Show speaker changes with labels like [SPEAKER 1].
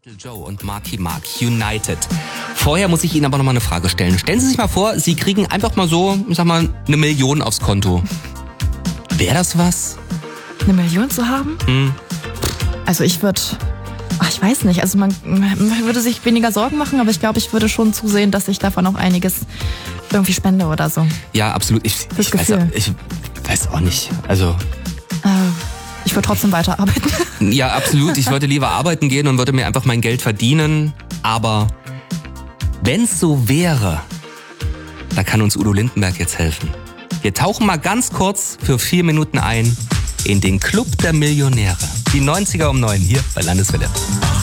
[SPEAKER 1] Little Joe und Marky Mark, United. Vorher muss ich Ihnen aber noch mal eine Frage stellen. Stellen Sie sich mal vor, Sie kriegen einfach mal so, ich sag mal, 1 Million aufs Konto. Wäre das was?
[SPEAKER 2] 1 Million zu haben? Also ich weiß nicht, also man würde sich weniger Sorgen machen, aber ich glaube, ich würde schon zusehen, dass ich davon auch einiges irgendwie spende oder so.
[SPEAKER 1] Ja, absolut. Ich weiß auch nicht. Also
[SPEAKER 2] ich würde trotzdem weiterarbeiten.
[SPEAKER 1] ja, absolut. Ich würde lieber arbeiten gehen und würde mir einfach mein Geld verdienen. Aber wenn es so wäre, da kann uns Udo Lindenberg jetzt helfen. Wir tauchen mal ganz kurz für 4 Minuten ein in den Club der Millionäre. Die 90er um 9 hier bei Landeswelle.